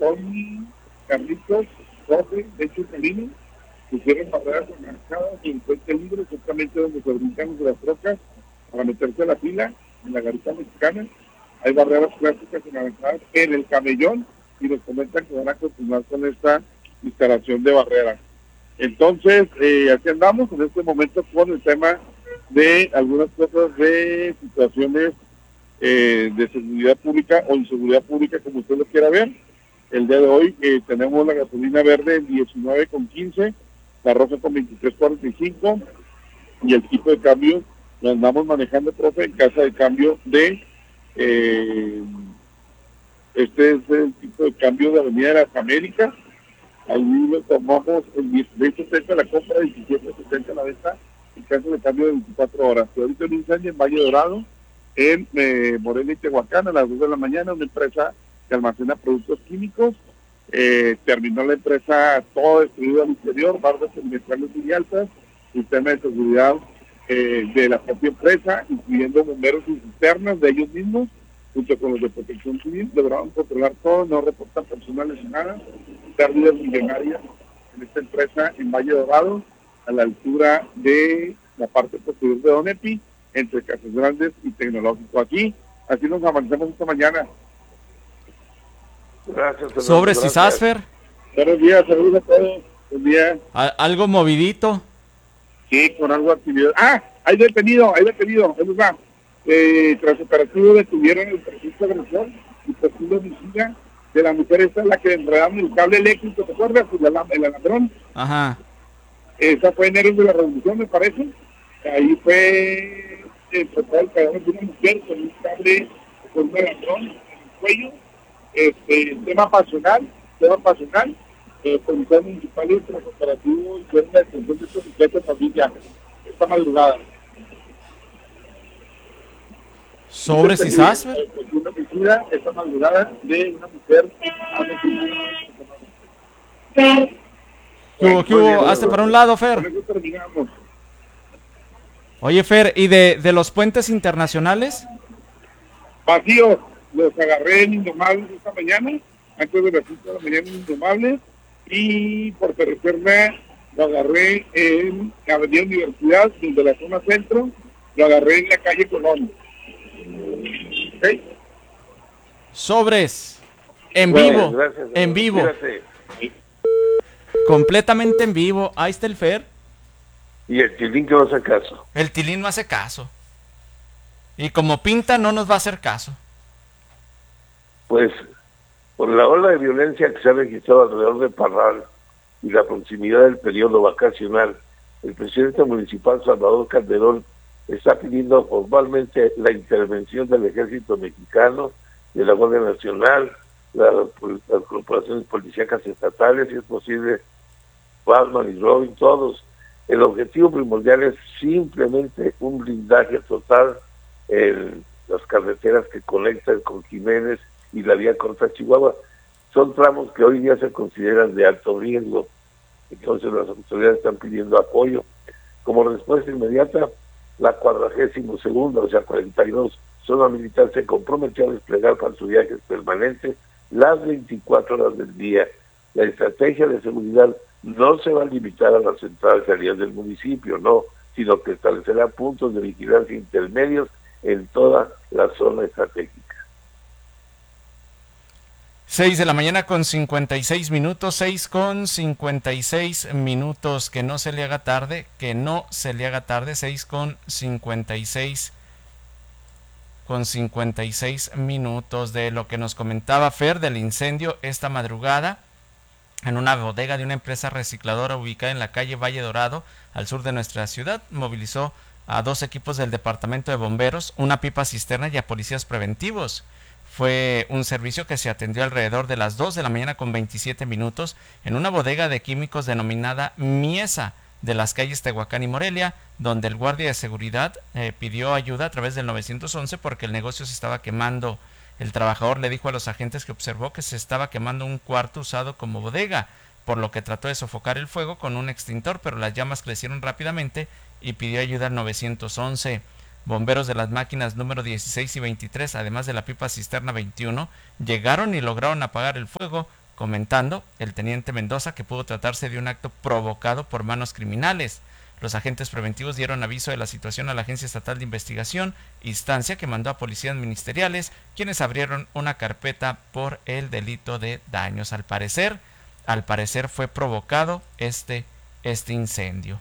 Tony, Carlitos, Jorge, de hecho Calino, pusieron barreras organizadas en Puente Libre, exactamente donde se brincan de las trocas para meterse a la fila en la garita mexicana. Hay barreras plásticas organizadas en el camellón y nos comentan que van a continuar con esta instalación de barreras. Entonces, así andamos en este momento con el tema de algunas cosas de situaciones de seguridad pública o inseguridad pública, como usted lo quiera ver. El día de hoy tenemos la gasolina verde en 19,15, la roja con 23,45 y el tipo de cambio lo andamos manejando, profe, en casa de cambio de este es el tipo de cambio de Avenida de las Américas. Ahí lo tomamos el 16.70 la compra, 17.70 la venta, en caso de cambio de 24 horas. Y ahorita un incendio en Valle Dorado, en Morelia y Tehuacán, a las 2 de la mañana, una empresa que almacena productos químicos. Terminó la empresa todo destruido al interior, bardas perimetrales muy altas, sistema de seguridad de la propia empresa, incluyendo bomberos y cisternas de ellos mismos, junto con los de protección civil, lograron controlar todo, no reportan personas lesionadas, pérdidas millonarias en esta empresa en Valle Dorado, a la altura de la parte posterior de Donepi, entre Casas Grandes y Tecnológico. Aquí, así nos amanecemos esta mañana. Gracias, Fernando. Sobres y Sasfer. Buenos días, saludos a todos. Buen día. Algo movidito. Sí, con algo de actividad. ¡Ah! Hay detenido, ahí va. Tras operativo detuvieron el presunto agresor y posible homicida de la mujer esta, la que enredaron el cable eléctrico, ¿te acuerdas? El aladrón. Ajá. Esa fue en Héroes de la Revolución, me parece. Ahí fue encontrado el cadáver de una mujer con un cable, con un aladrón en el cuello. Tema pasional. Policías municipales tras operativo hicieron la detención de estos sujetos familia esta madrugada. Sobres y Sasfer. Una homicida esta madrugada de una mujer asesinada. ¿Qué hubo? Hazte para un lado, Fer. Con eso terminamos. Oye, Fer, ¿y de los puentes internacionales? Vacíos, los agarré en Indomables esta mañana, antes de las 5 de la mañana en Indomables, y por tercera lo agarré en la Avenida Universidad, desde la zona centro, lo agarré en la calle Colón. ¿Okay? Sobres. En Bueno, vivo. gracias, En vivo. Cuídate. Completamente en vivo. Ahí está el Fer. Y el Tilín que no hace caso. El Tilín no hace caso. Y como pinta, no nos va a hacer caso. Pues, por la ola de violencia que se ha registrado alrededor de Parral y la proximidad del periodo vacacional, el presidente municipal Salvador Calderón está pidiendo formalmente la intervención del Ejército Mexicano, de la Guardia Nacional, las corporaciones policíacas estatales, si es posible, Batman y Robin, todos. El objetivo primordial es simplemente un blindaje total en las carreteras que conectan con Jiménez y la vía Corta Chihuahua. Son tramos que hoy día se consideran de alto riesgo, entonces las autoridades están pidiendo apoyo. Como respuesta inmediata, la 42ª, o sea 42, zona militar se comprometió a desplegar patrullajes permanentes las 24 horas del día. La estrategia de seguridad no se va a limitar a las entradas y salidas del municipio, no, sino que establecerá puntos de vigilancia intermedios en toda la zona estratégica. 6 de la mañana con 56 minutos, 6 con 56 minutos, que no se le haga tarde, 6 con 56 minutos de lo que nos comentaba Fer del incendio esta madrugada en una bodega de una empresa recicladora ubicada en la calle Valle Dorado, al sur de nuestra ciudad. Movilizó a 2 equipos del departamento de bomberos, una pipa cisterna y a policías preventivos. Fue un servicio que se atendió alrededor de las 2 de la mañana con 27 minutos en una bodega de químicos denominada Miesa de las calles Tehuacán y Morelia, donde el guardia de seguridad pidió ayuda a través del 911 porque el negocio se estaba quemando. El trabajador le dijo a los agentes que observó que se estaba quemando un cuarto usado como bodega, por lo que trató de sofocar el fuego con un extintor, pero las llamas crecieron rápidamente y pidió ayuda al 911. Bomberos de las máquinas número 16 y 23, además de la pipa cisterna 21, llegaron y lograron apagar el fuego, comentando el teniente Mendoza que pudo tratarse de un acto provocado por manos criminales. Los agentes preventivos dieron aviso de la situación a la Agencia Estatal de Investigación, instancia que mandó a policías ministeriales, quienes abrieron una carpeta por el delito de daños. Al parecer fue provocado este incendio.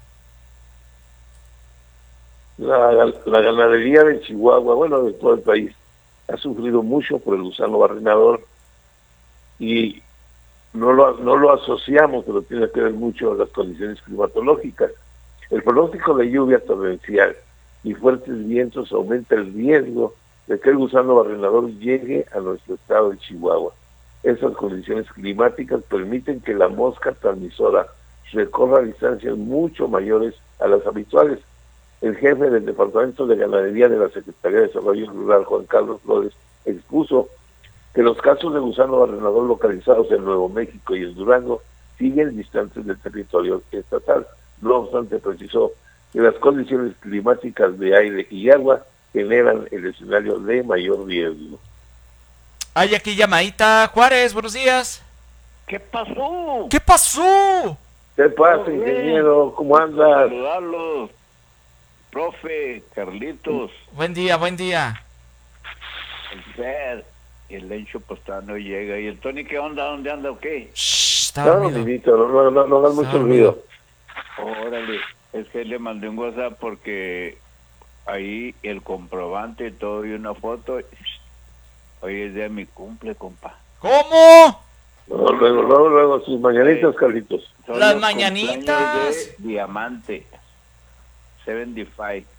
La ganadería de Chihuahua, bueno, de todo el país, ha sufrido mucho por el gusano barrenador y no lo asociamos, pero tiene que ver mucho a las condiciones climatológicas. El pronóstico de lluvia torrencial y fuertes vientos aumenta el riesgo de que el gusano barrenador llegue a nuestro estado de Chihuahua. Esas condiciones climáticas permiten que la mosca transmisora recorra distancias mucho mayores a las habituales. El jefe del Departamento de Ganadería de la Secretaría de Desarrollo Rural, Juan Carlos Flores, expuso que los casos de gusano barrenador localizados en Nuevo México y en Durango siguen distantes del territorio estatal. No obstante, precisó que las condiciones climáticas de aire y agua generan el escenario de mayor riesgo. Hay aquí llamadita, Juárez, buenos días. ¿Qué pasó? ¿Qué pasó? ¿Qué pasa, ingeniero? ¿Cómo andas? Saludarlos, profe, Carlitos. Buen día, buen día. El Fer, el Lencho pues no llega. ¿Y el Tony qué onda? ¿Dónde anda o qué? Shh, está No, dormido. Minito, no hagas mucho ruido. Órale, es que le mandé un WhatsApp porque ahí el comprobante y todo y una foto. Hoy es día de mi cumple, compa. ¿Cómo? Luego, sus mañanitas, Carlitos. Son Las los mañanitas. cumpleaños de Diamante 75.